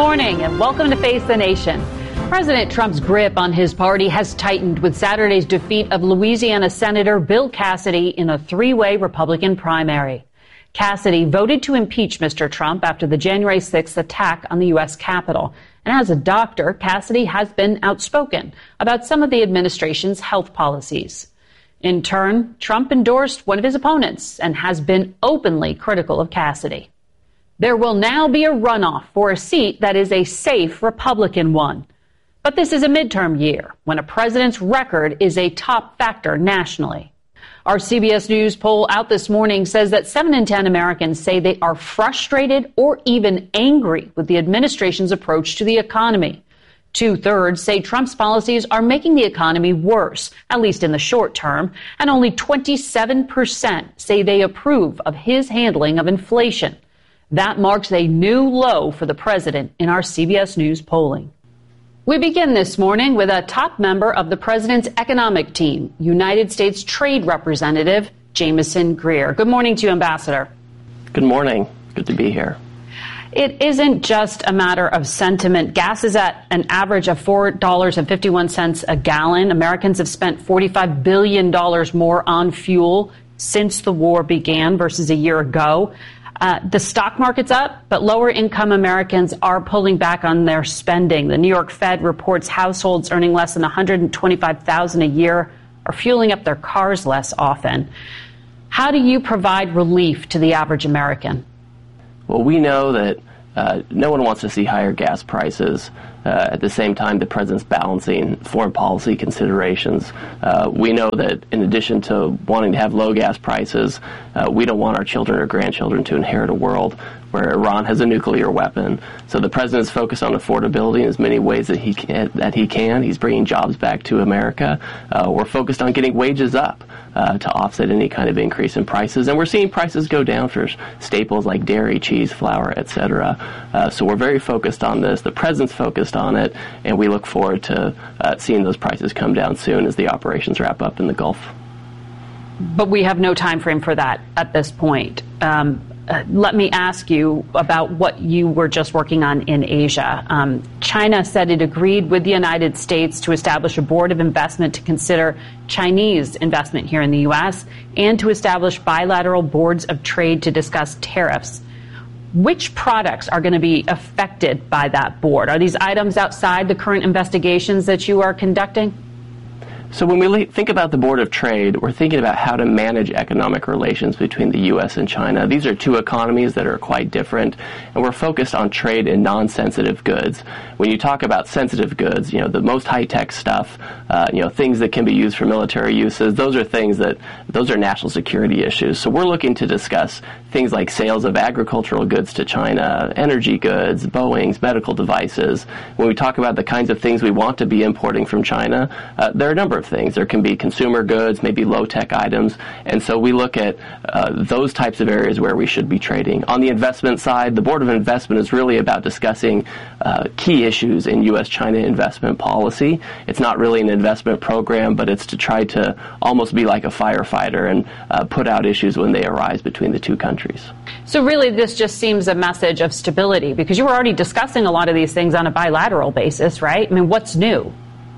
morning and welcome to Face the Nation. President Trump's grip on his party has tightened with Saturday's defeat of Louisiana Senator Bill Cassidy in a three-way Republican primary. Cassidy voted to impeach Mr. Trump after the January 6th attack on the U.S. Capitol. And as a doctor, Cassidy has been outspoken about some of the administration's health policies. In turn, Trump endorsed one of his opponents and has been openly critical of Cassidy. There will now be a runoff for a seat that is a safe Republican one. But this is a midterm year when a president's record is a top factor nationally. Our CBS News poll out this morning says that 7 in 10 Americans say they are frustrated or even angry with the administration's approach to the economy. 2/3 say Trump's policies are making the economy worse, at least in the short term, and only 27% say they approve of his handling of inflation. That marks a new low for the president in our CBS News polling. We begin this morning with a top member of the president's economic team, United States Trade Representative Jamieson Greer. Good morning to you, Ambassador. Good morning. Good to be here. It isn't just a matter of sentiment. Gas is at an average of $4.51 a gallon. Americans have spent $45 billion more on fuel since the war began versus a year ago. The stock market's up, but lower income Americans are pulling back on their spending. The New York Fed reports households earning less than $125,000 a year are fueling up their cars less often. How do you provide relief to the average American? Well, we know that no one wants to see higher gas prices. At the same time, the president's balancing foreign policy considerations. We know that in addition to wanting to have low gas prices, we don't want our children or grandchildren to inherit a world where Iran has a nuclear weapon. So the president's focused on affordability in as many ways that he can. He's bringing jobs back to America. We're focused on getting wages up to offset any kind of increase in prices. And we're seeing prices go down for staples like dairy, cheese, flour, etc. So we're very focused on this. The president's focused on it, and we look forward to seeing those prices come down soon as the operations wrap up in the Gulf. But we have no time frame for that at this point. Let me ask you about what you were just working on in Asia. China said it agreed with the United States to establish a board of investment to consider Chinese investment here in the U.S. and to establish bilateral boards of trade to discuss tariffs. Which products are going to be affected by that board? Are these items outside the current investigations that you are conducting? So when we think about the Board of Trade, we're thinking about how to manage economic relations between the U.S. and China. These are two economies that are quite different, and we're focused on trade in non-sensitive goods. When you talk about sensitive goods, the most high-tech stuff, things that can be used for military uses, those are national security issues. So we're looking to discuss things like sales of agricultural goods to China, energy goods, Boeings, medical devices. When we talk about the kinds of things we want to be importing from China, there are a number of things. There can be consumer goods, maybe low-tech items, and so we look at those types of areas where we should be trading. On the investment side, the Board of Investment is really about discussing key issues in U.S.-China investment policy. It's not really an investment program, but it's to try to almost be like a firefighter and put out issues when they arise between the two countries. So really this just seems a message of stability, because you were already discussing a lot of these things on a bilateral basis, right? I mean, what's new?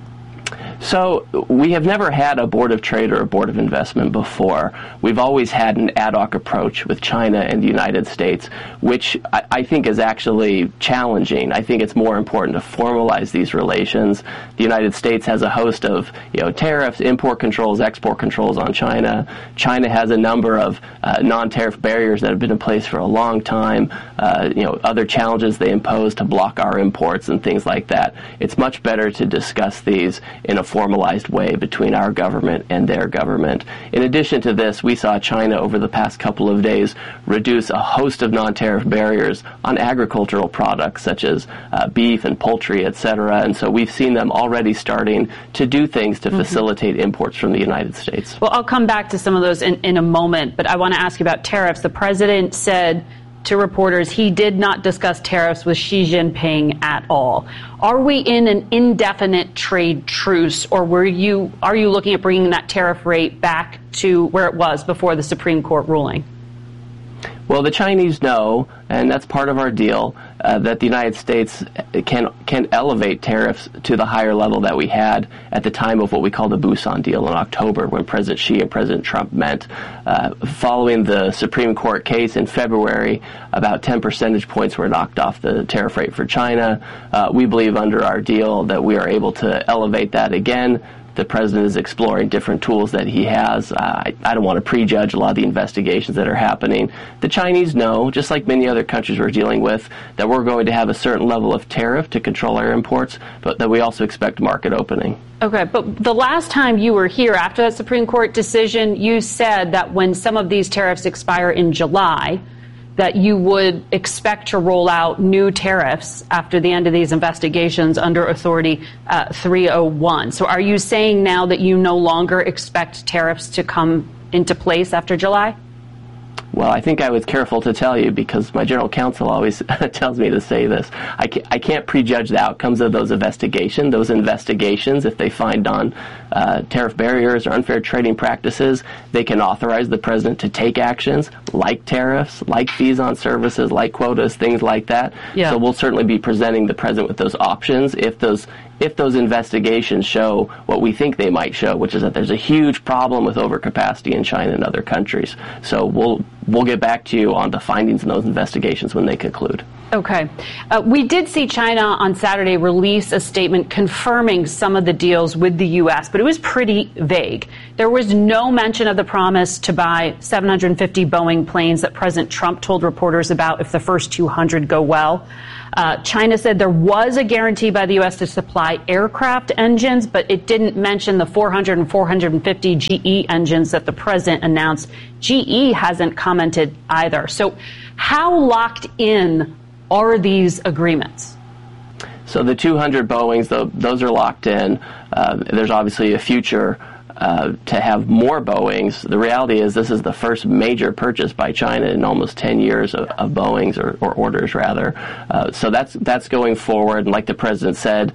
So we have never had a Board of Trade or a Board of Investment before. We've always had an ad hoc approach with China and the United States, which I think is actually challenging. I think it's more important to formalize these relations. The United States has a host of tariffs, import controls, export controls on China. China has a number of non-tariff barriers that have been in place for a long time. Other challenges they impose to block our imports and things like that. It's much better to discuss these in a formalized way between our government and their government. In addition to this, we saw China over the past couple of days reduce a host of non-tariff barriers on agricultural products such as beef and poultry, etc. And so we've seen them already starting to do things to facilitate imports from the United States. Well, I'll come back to some of those in a moment, but I want to ask you about tariffs. The president said to reporters he did not discuss tariffs with Xi Jinping at all. Are we in an indefinite trade truce, or are you looking at bringing that tariff rate back to where it was before the Supreme Court ruling? Well, the Chinese know, and that's part of our deal, that the United States can elevate tariffs to the higher level that we had at the time of what we call the Busan deal in October, when President Xi and President Trump met. Following the Supreme Court case in February, about 10 percentage points were knocked off the tariff rate for China. We believe under our deal that we are able to elevate that again. The president is exploring different tools that he has. I don't want to prejudge a lot of the investigations that are happening. The Chinese know, just like many other countries we're dealing with, that we're going to have a certain level of tariff to control our imports, but that we also expect market opening. Okay, but the last time you were here after that Supreme Court decision, you said that when some of these tariffs expire in July, that you would expect to roll out new tariffs after the end of these investigations under Authority 301. So are you saying now that you no longer expect tariffs to come into place after July? Well, I think I was careful to tell you because my general counsel always tells me to say this. I can't prejudge the outcomes of those investigations. Those investigations, if they find on tariff barriers or unfair trading practices, they can authorize the president to take actions like tariffs, like fees on services, like quotas, things like that. Yeah. So we'll certainly be presenting the president with those options if those investigations show what we think they might show, which is that there's a huge problem with overcapacity in China and other countries. So we'll get back to you on the findings in those investigations when they conclude. Okay. We did see China on Saturday release a statement confirming some of the deals with the U.S., but it was pretty vague. There was no mention of the promise to buy 750 Boeing planes that President Trump told reporters about if the first 200 go well. China said there was a guarantee by the U.S. to supply aircraft engines, but it didn't mention the 400 and 450 GE engines that the president announced. GE hasn't commented either. So how locked in are these agreements? So the 200 Boeings, those are locked in. There's obviously a future to have more Boeings. The reality is this is the first major purchase by China in almost 10 years of Boeings or orders rather. So that's going forward. And like the president said,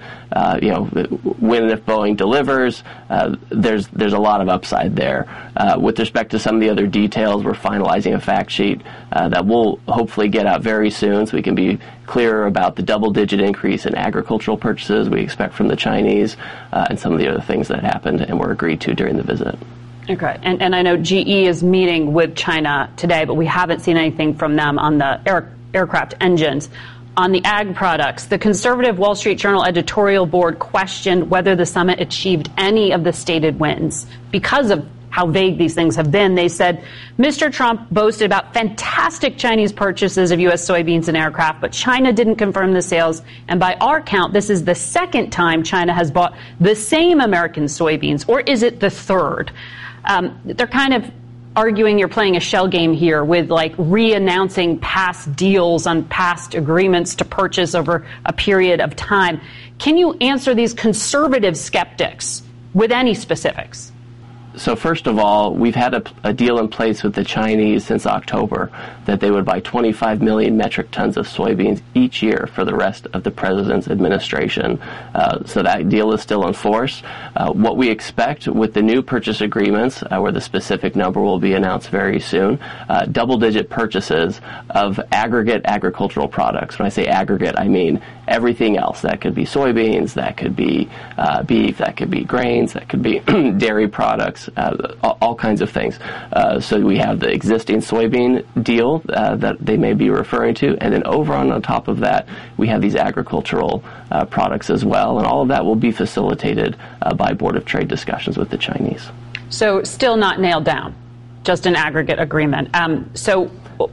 when and if Boeing delivers, there's a lot of upside there. With respect to some of the other details, we're finalizing a fact sheet that we'll hopefully get out very soon so we can be clearer about the double-digit increase in agricultural purchases we expect from the Chinese and some of the other things that happened and were agreed to during the visit. Okay. And I know GE is meeting with China today, but we haven't seen anything from them on the aircraft engines. On the ag products, the conservative Wall Street Journal editorial board questioned whether the summit achieved any of the stated wins because of how vague these things have been. They said Mr. Trump boasted about fantastic Chinese purchases of U.S. soybeans and aircraft, but China didn't confirm the sales. And by our count, this is the second time China has bought the same American soybeans, or is it the third? They're kind of arguing you're playing a shell game here with like re-announcing past deals on past agreements to purchase over a period of time. Can you answer these conservative skeptics with any specifics? So first of all, we've had a deal in place with the Chinese since October that they would buy 25 million metric tons of soybeans each year for the rest of the president's administration. So that deal is still in force. What we expect with the new purchase agreements, where the specific number will be announced very soon, double-digit purchases of aggregate agricultural products. When I say aggregate, I mean everything else. That could be soybeans, that could be beef, that could be grains, that could be dairy products. All kinds of things. So we have the existing soybean deal that they may be referring to, and then over on top of that, we have these agricultural products as well, and all of that will be facilitated by Board of Trade discussions with the Chinese. So still not nailed down, just an aggregate agreement. So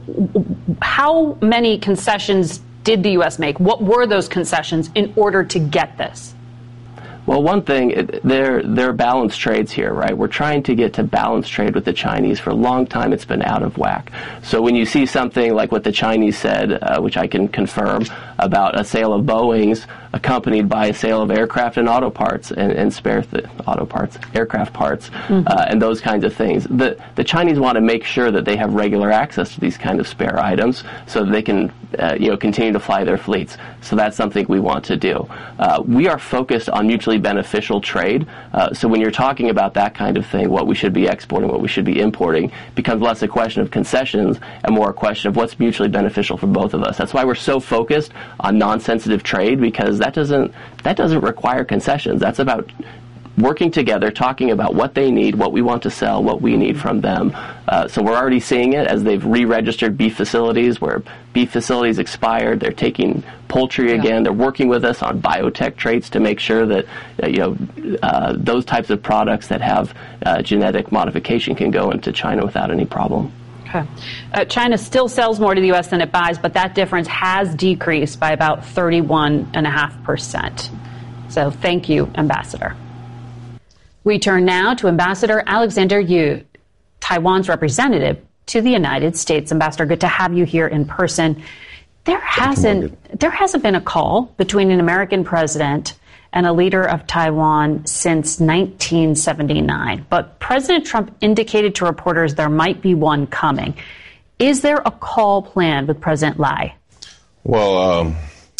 how many concessions did the U.S. make? What were those concessions in order to get this? Well, one thing, there are balanced trades here, right? We're trying to get to balanced trade with the Chinese. For a long time, it's been out of whack. So when you see something like what the Chinese said, which I can confirm, about a sale of Boeings accompanied by a sale of aircraft and auto parts and aircraft parts, and those kinds of things. The Chinese want to make sure that they have regular access to these kind of spare items so that they can continue to fly their fleets. So that's something we want to do. We are focused on mutually beneficial trade. So when you're talking about that kind of thing, what we should be exporting, what we should be importing, becomes less a question of concessions and more a question of what's mutually beneficial for both of us. That's why we're so focused on non-sensitive trade, because that doesn't require concessions. That's about working together, talking about what they need, what we want to sell, what we need from them. So we're already seeing it as they've re-registered beef facilities, where beef facilities expired. They're taking poultry again. They're working with us on biotech traits to make sure that those types of products that have genetic modification can go into China without any problem. Okay. China still sells more to the U.S. than it buys, but that difference has decreased by about 31.5%. So thank you, Ambassador. We turn now to Ambassador Alexander Yu, Taiwan's representative to the United States. Ambassador, good to have you here in person. There hasn't been a call between an American president and a leader of Taiwan since 1979. But President Trump indicated to reporters there might be one coming. Is there a call planned with President Lai? Well,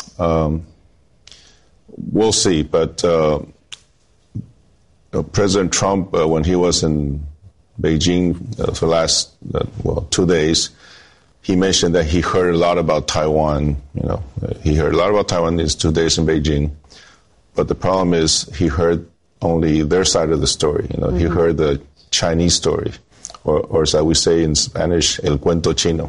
we'll see. But President Trump, when he was in Beijing for the last 2 days, he mentioned that he heard a lot about Taiwan. He heard a lot about Taiwan in his 2 days in Beijing. But the problem is he heard only their side of the story. He heard the Chinese story, or as we say in Spanish, el cuento chino.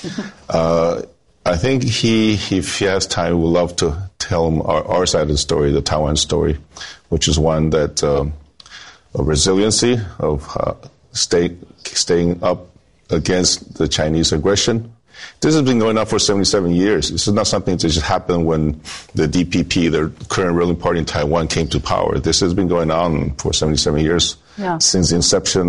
I think if he has time, would love to tell him our side of the story, the Taiwan story, which is one that of resiliency, of staying up against the Chinese aggression. This has been going on for 77 years. This is not something that just happened when the DPP, the current ruling party in Taiwan, came to power. This has been going on for 77 years, since the inception